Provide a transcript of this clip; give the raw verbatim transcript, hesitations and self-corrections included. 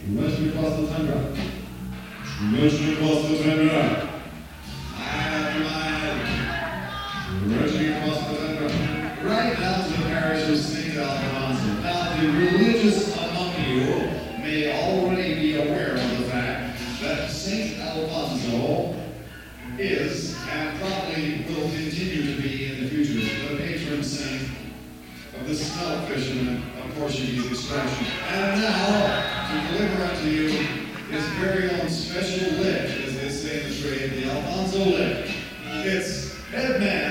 Wrenching across the tundra. Wrenching across the tundra. Mile after mile. Wrenching across the tundra. Right down to the parish of Saint Alfonso. Now, the religious among you may already be aware of the fact that Saint Alfonso is, and probably will continue to be in the future, the patron saint of the smelt fishermen of Portuguese extraction. And now, to deliver unto you his very own special lick, as they say in the trade, the Alfonso lick. It's Headman.